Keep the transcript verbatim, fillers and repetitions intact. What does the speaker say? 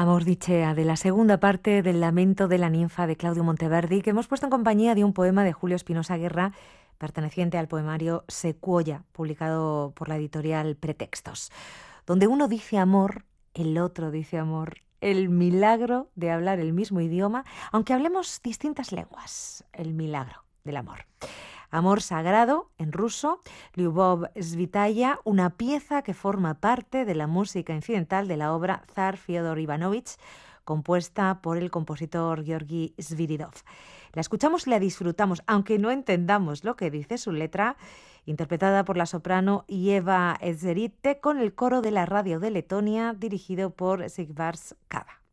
Amor Dicea, de la segunda parte del Lamento de la ninfa de Claudio Monteverdi, que hemos puesto en compañía de un poema de Julio Espinosa Guerra, perteneciente al poemario Secuoya, publicado por la editorial Pretextos, donde uno dice amor, el otro dice amor, el milagro de hablar el mismo idioma, aunque hablemos distintas lenguas, el milagro del amor. Amor sagrado, en ruso, Lyubov Svitaya, una pieza que forma parte de la música incidental de la obra Zar Fyodor Ivanovich, compuesta por el compositor Georgi Sviridov. La escuchamos y la disfrutamos, aunque no entendamos lo que dice su letra, interpretada por la soprano Ieva Ezerite con el coro de la radio de Letonia, dirigido por Sigvars Kava.